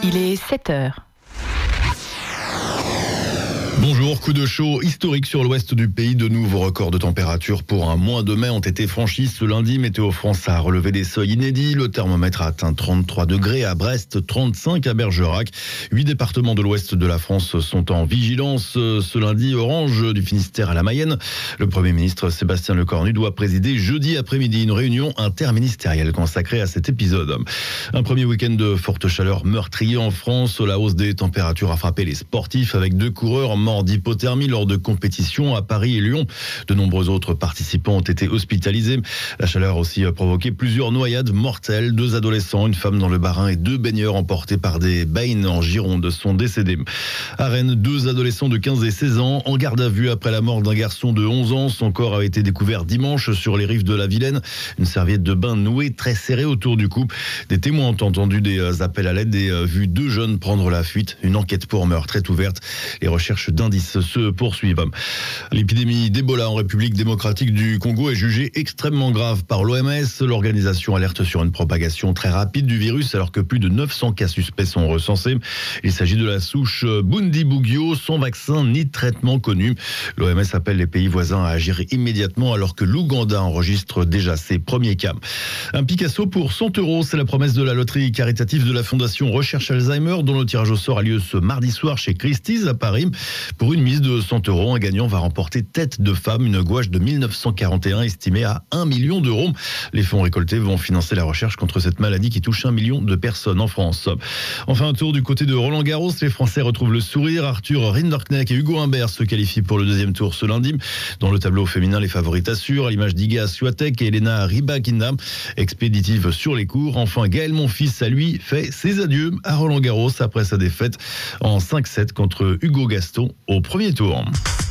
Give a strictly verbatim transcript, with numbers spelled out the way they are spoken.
Il est sept heures. Bonjour, coup de chaud historique sur l'ouest du pays. De nouveaux records de température pour un mois de mai ont été franchis ce lundi. Météo France a relevé des seuils inédits. Le thermomètre a atteint trente-trois degrés à Brest, trente-cinq à Bergerac. Huit départements de l'ouest de la France sont en vigilance ce lundi. Orange, du Finistère à la Mayenne. Le Premier ministre Sébastien Lecornu doit présider jeudi après-midi une réunion interministérielle consacrée à cet épisode. Un premier week-end de forte chaleur meurtrier en France. La hausse des températures a frappé les sportifs avec deux coureurs morts d'hypothermie lors de compétitions à Paris et Lyon. De nombreux autres participants ont été hospitalisés. La chaleur a aussi provoqué plusieurs noyades mortelles. Deux adolescents, une femme dans le Bas-Rhin et deux baigneurs emportés par des baignes en Gironde sont décédés. À Rennes, deux adolescents de quinze et seize ans en garde à vue après la mort d'un garçon de onze ans. Son corps a été découvert dimanche sur les rives de la Vilaine. Une serviette de bain nouée très serrée autour du cou. Des témoins ont entendu des appels à l'aide et vu deux jeunes prendre la fuite. Une enquête pour meurtre est ouverte. Les recherches d'indices se poursuivent. L'épidémie d'Ebola en République démocratique du Congo est jugée extrêmement grave par l'O M S. L'organisation alerte sur une propagation très rapide du virus alors que plus de neuf cents cas suspects sont recensés. Il s'agit de la souche Bundibugyo, sans vaccin ni traitement connu. L'O M S appelle les pays voisins à agir immédiatement alors que l'Ouganda enregistre déjà ses premiers cas. Un Picasso pour cent euros, c'est la promesse de la loterie caritative de la Fondation Recherche Alzheimer dont le tirage au sort a lieu ce mardi soir chez Christie's à Paris. Pour une mise de cent euros, un gagnant va remporter Tête de femme, une gouache de mille neuf cent quarante et un estimée à un million d'euros. Les fonds récoltés vont financer la recherche contre cette maladie qui touche un million de personnes en France. Enfin, un tour du côté de Roland-Garros. Les Français retrouvent le sourire. Arthur Rinderknecht et Hugo Humbert se qualifient pour le deuxième tour ce lundi. Dans le tableau féminin, les favorites assurent, à l'image d'Iga Swiatek et Elena Rybakina, expéditive sur les cours. Enfin, Gaël Monfils, à lui, fait ses adieux à Roland-Garros après sa défaite en cinq sept contre Hugo Gaston au premier tour.